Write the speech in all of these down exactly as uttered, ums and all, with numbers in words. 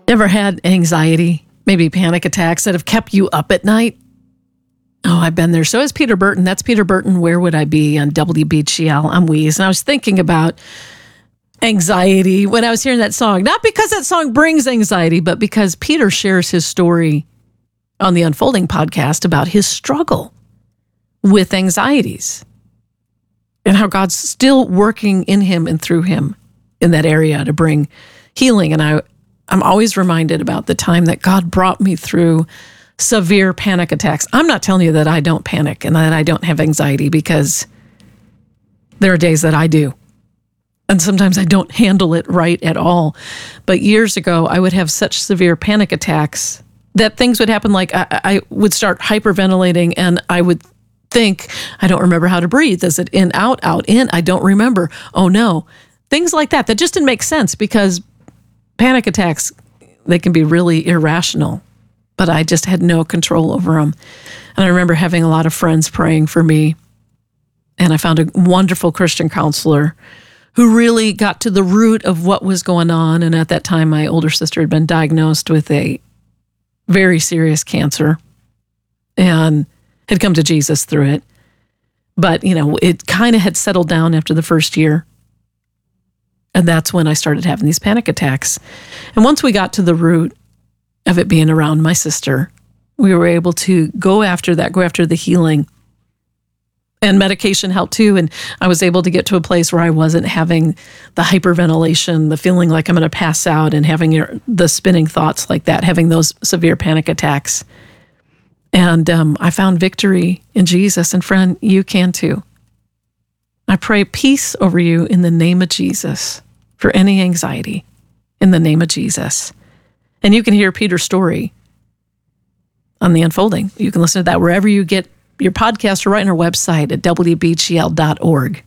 Ever had anxiety, maybe panic attacks that have kept you up at night? Oh, I've been there. So has Peter Burton. That's Peter Burton. Where Would I Be on W B G L? I'm Weeze. And I was thinking about anxiety when I was hearing that song. Not because that song brings anxiety, but because Peter shares his story on the Unfolding podcast about his struggle with anxieties and how God's still working in him and through him in that area to bring healing. And I, I'm always reminded about the time that God brought me through severe panic attacks. I'm not telling you that I don't panic and that I don't have anxiety, because there are days that I do. And sometimes I don't handle it right at all. But years ago, I would have such severe panic attacks that things would happen, like I, I would start hyperventilating and I would think, I don't remember how to breathe. Is it in, out, out, in? I don't remember. Oh no. Things like that, that just didn't make sense, because panic attacks, they can be really irrational, but I just had no control over them. And I remember having a lot of friends praying for me. And I found a wonderful Christian counselor who really got to the root of what was going on. And at that time, my older sister had been diagnosed with a very serious cancer and had come to Jesus through it. But, you know, it kind of had settled down after the first year. And that's when I started having these panic attacks. And once we got to the root of it being around my sister, we were able to go after that, go after the healing. And medication helped too. And I was able to get to a place where I wasn't having the hyperventilation, the feeling like I'm going to pass out, and having your, the spinning thoughts like that, having those severe panic attacks. And um, I found victory in Jesus. And friend, you can too. I pray peace over you in the name of Jesus for any anxiety, in the name of Jesus. And you can hear Peter's story on The Unfolding. You can listen to that wherever you get your podcast, or right on our website at W B G L dot org.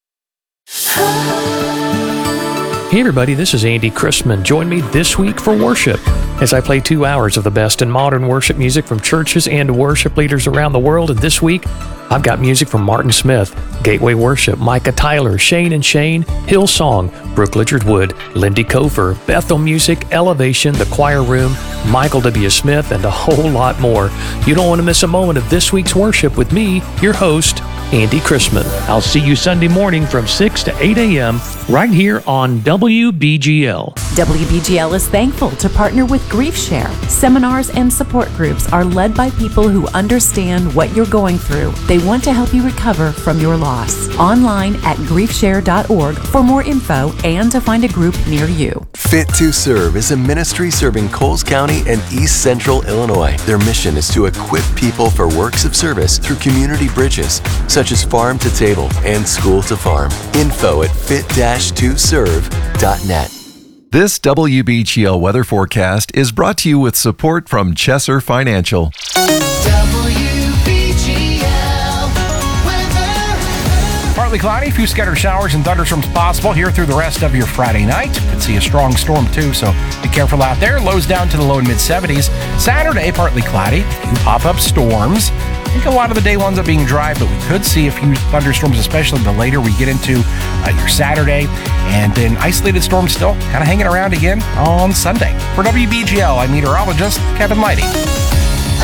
Hey everybody, this is Andy Christman. Join me this week for worship as I play two hours of the best in modern worship music from churches and worship leaders around the world. And this week, I've got music from Martin Smith, Gateway Worship, Micah Tyler, Shane and Shane, Hillsong, Brooke Lichard Wood, Lindy Cofer, Bethel Music, Elevation, The Choir Room, Michael W. Smith, and a whole lot more. You don't want to miss a moment of this week's worship with me, your host, Andy Christman. I'll see you Sunday morning from six to eight a.m. right here on W B G L. W B G L is thankful to partner with Grief Share. Seminars and support groups are led by people who understand what you're going through. They want to help you recover from your loss. Online at grief share dot org for more info and to find a group near you. Fit to Serve is a ministry serving Coles County and East Central Illinois. Their mission is to equip people for works of service through community bridges, such as farm to table and school to farm. Info at fit dash to serve dot net. This W B G L weather forecast is brought to you with support from Chesser Financial. W B G L weather. Partly cloudy, a few scattered showers and thunderstorms possible here through the rest of your Friday night. Could see a strong storm too, so be careful out there. Lows down to the low and mid seventies. Saturday, partly cloudy, a few pop-up storms. I think a lot of the day winds up being dry, but we could see a few thunderstorms, especially the later we get into uh, your Saturday. And then isolated storms still kind of hanging around again on Sunday. For W B G L, I'm meteorologist Kevin Lighty.